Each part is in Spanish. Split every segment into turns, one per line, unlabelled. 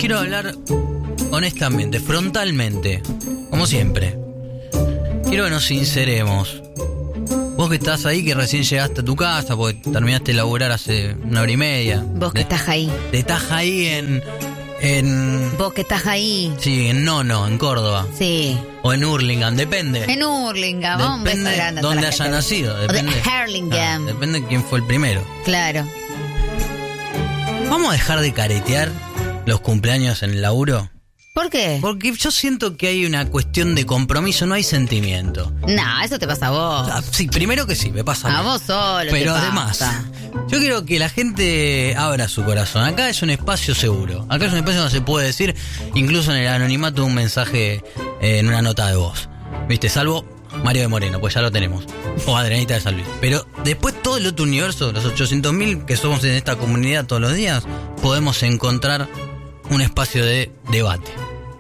quiero hablar honestamente, frontalmente, como siempre. Quiero que nos sinceremos. Vos que estás ahí, que recién llegaste a tu casa, porque terminaste de laburar hace 1 hora y media.
Vos que estás ahí.
Estás ahí en...
Vos que estás ahí.
Sí, en Nono, en Córdoba.
Sí.
O en Hurlingham, depende.
En Hurlingham,
depende de dónde haya nacido. Depende,
o de Hurlingham.
Depende de quién fue el primero.
Claro.
¿Vamos a dejar de caretear los cumpleaños en el laburo?
¿Por qué?
Porque yo siento que hay una cuestión de compromiso, no hay sentimiento.
No, eso te pasa a vos.
Sí, primero que sí, me pasa
a vos solo.
Pero
te
además,
pasa.
Yo quiero que la gente abra su corazón. Acá es un espacio seguro. Acá es un espacio donde se puede decir, incluso en el anonimato, un mensaje en una nota de voz. ¿Viste? Salvo Mario de Moreno, pues ya lo tenemos. O Adrianita de San Luis. Pero después todo el otro universo, los 800.000 que somos en esta comunidad todos los días, podemos encontrar un espacio de debate.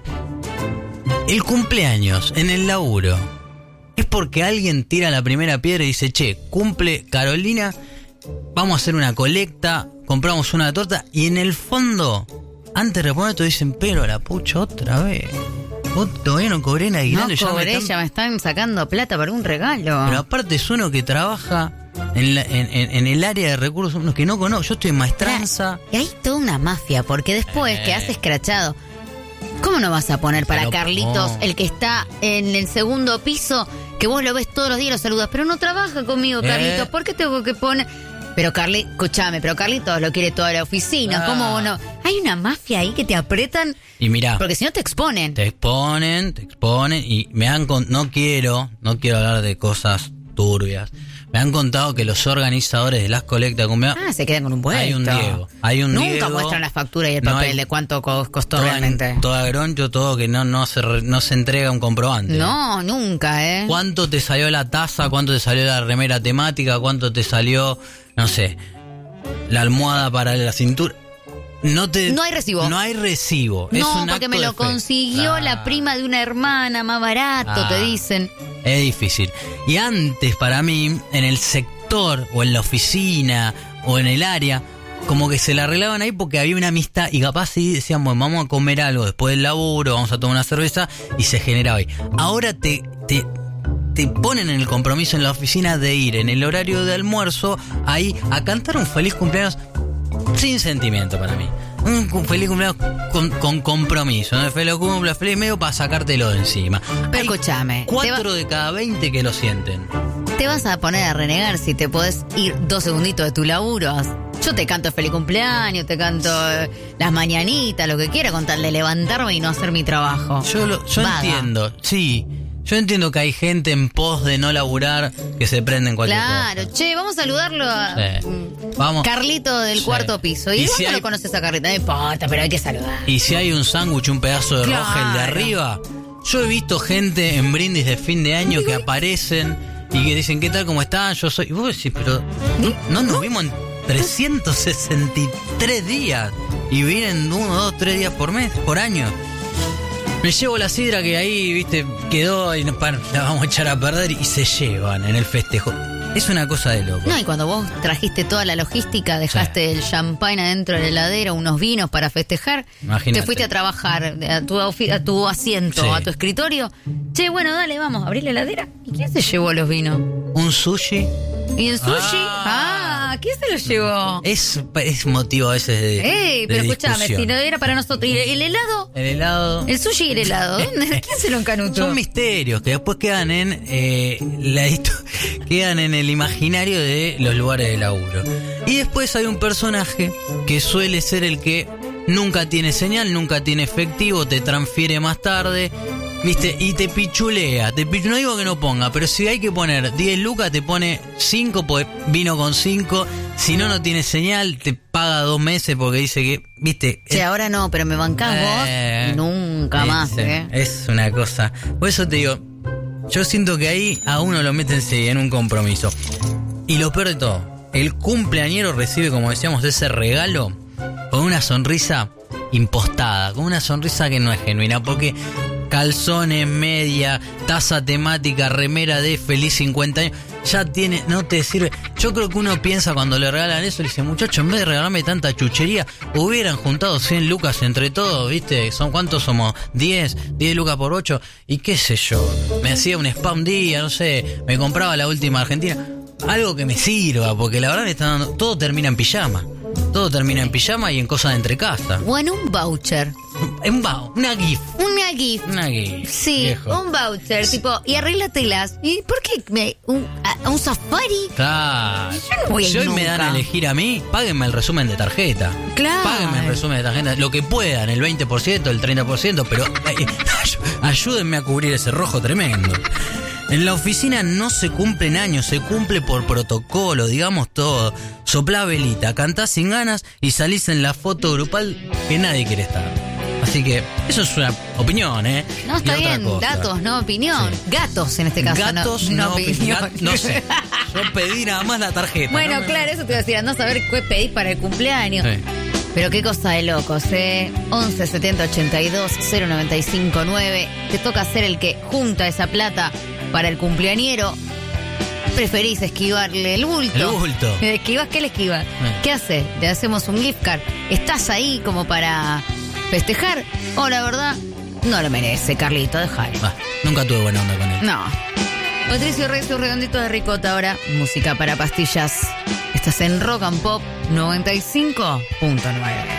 El cumpleaños en el laburo es porque alguien tira la primera piedra y dice, che, cumple Carolina, vamos a hacer una colecta, compramos una torta, y en el fondo, antes de responder, te dicen, pero la pucha otra vez. Vos todavía no cobré en aguinaldo.
No cobré, ya me están sacando plata para un regalo.
Pero aparte es uno que trabaja en el área de recursos humanos que no conozco. Yo estoy en maestranza.
Y hay toda una mafia, porque después que has escrachado, ¿cómo no vas a poner para Carlitos, el que está en el segundo piso, que vos lo ves todos los días y lo saludas, pero no trabaja conmigo, Carlitos? ¿Por qué tengo que poner...? Pero escúchame, pero Carlitos lo quiere toda la oficina. ¿Cómo vos no? Hay una mafia ahí que te apretan.
Y mirá,
porque si no te exponen.
Te exponen y no quiero hablar de cosas turbias. Me han contado que los organizadores de las colectas de cumpleaños...
se quedan con un vuelto.
Hay un
Nunca
Diego,
muestran la factura y el papel de cuánto costó realmente.
Toda groncho, todo que no se entrega un comprobante.
No, nunca,
¿Cuánto te salió la taza? ¿Cuánto te salió la remera temática? ¿Cuánto te salió, no sé, la almohada para la cintura? No hay recibo. No hay recibo.
No, porque me lo consiguió la prima de una hermana, más barato, te dicen.
Es difícil. Y antes, para mí, en el sector, o en la oficina, o en el área, como que se la arreglaban ahí porque había una amistad. Y capaz sí decían, bueno, vamos a comer algo después del laburo, vamos a tomar una cerveza, y se generaba ahí. Ahora te ponen en el compromiso en la oficina de ir en el horario de almuerzo ahí a cantar un feliz cumpleaños sin sentimiento para mí. Un feliz cumpleaños con compromiso, ¿no? Feliz cumpleaños, feliz medio para sacártelo de encima.
Pero escúchame,
4 de cada 20 que lo sienten.
Te vas a poner a renegar si te podés ir 2 segunditos de tu laburo. Yo te canto feliz cumpleaños, te canto las mañanitas, lo que quiera, con tal de levantarme y no hacer mi trabajo.
Yo entiendo, sí. Yo entiendo que hay gente en pos de no laburar que se prende en cualquier cosa.
Claro, che, vamos a saludarlo a
vamos.
Carlito del cuarto piso. ¿Y si lo conoces a Carlito? No importa, pero hay que saludar.
Y si hay un sándwich, un pedazo de Rogel de arriba, yo he visto gente en brindis de fin de año que aparecen y que dicen, ¿qué tal, cómo están? Yo soy... Y vos decís, pero no nos vimos en 363 días y vienen 1, 2, 3 días por año. Me llevo la sidra que ahí, viste, quedó y la vamos a echar a perder y se llevan en el festejo. Es una cosa de loco.
No, y cuando vos trajiste toda la logística, dejaste el champagne adentro de la heladera, unos vinos para festejar,
imagínate.
Te fuiste a trabajar a tu asiento, a tu escritorio. Che, bueno, dale, vamos, abrí la heladera. ¿Y quién se llevó los vinos?
Un sushi.
¿Y el sushi? ¿Quién se lo llevó?
Es motivo a veces de
pero escúchame,
discusión.
si no era para nosotros. ¿Y el helado?
El helado.
El sushi y el helado. ¿Quién se lo encanutó?
Son misterios que después quedan en el imaginario de los lugares de laburo. Y después hay un personaje que suele ser el que nunca tiene señal, nunca tiene efectivo, te transfiere más tarde, ¿viste? Y te pichulea. No digo que no ponga, pero si hay que poner 10 lucas, te pone 5, pues vino con 5. Si no tiene señal, te paga 2 meses porque dice que, ¿viste?
Sí, ahora no, pero me bancás vos. Nunca más,
Es una cosa. Por eso te digo, yo siento que ahí a uno lo meten en un compromiso. Y lo peor de todo, el cumpleañero recibe, como decíamos, ese regalo con una sonrisa impostada, con una sonrisa que no es genuina, porque calzones, media, taza temática, remera de feliz 50 años, ya tiene, no te sirve. Yo creo que uno piensa cuando le regalan eso, le dice, muchacho, en vez de regalarme tanta chuchería, hubieran juntado 100 lucas entre todos, ¿viste? ¿Cuántos somos? 10 lucas por 8, y qué sé yo. Me hacía un spa un día, no sé, me compraba la última Argentina. Algo que me sirva, porque la verdad me está dando, todo termina en pijama. Todo termina en pijama y en cosas de entrecasa.
O en un voucher.
Una GIF.
Una GIF.
Una GIF.
Sí, viejo. Un voucher, sí. Tipo, y arréglatelas. ¿Y por qué a un safari?
Claro.
Yo no voy a ir
si hoy
nunca.
me dan a elegir a mí, páguenme el resumen de tarjeta.
Claro.
Páguenme el resumen de tarjeta. Lo que puedan, el 20%, el 30%, pero ayúdenme a cubrir ese rojo tremendo. En la oficina no se cumplen años, se cumple por protocolo, digamos todo. Soplá velita, cantás sin ganas y salís en la foto grupal que nadie quiere estar. Así que eso es una opinión, ¿eh?
No, está bien, datos, no opinión. Sí. Gatos en este caso,
gatos,
no opinión.
No sé, yo pedí nada más la tarjeta.
Bueno, claro, eso te iba a decir, andá a saber qué pedís para el cumpleaños. Sí. Pero qué cosa de locos, 11 70 82 095 9. Te toca ser el que junta esa plata para el cumpleañero. Preferís esquivarle el bulto.
El bulto.
¿Le esquivas? ¿Qué le esquivas? ¿Qué haces? Le hacemos un gift card. ¿Estás ahí como para festejar? O la verdad, no lo merece, Carlito, déjalo.
Nunca tuve buena onda con él.
No. Patricio Rey, su redondito de ricota ahora. Música para pastillas. Estás en Rock and Pop 95.9.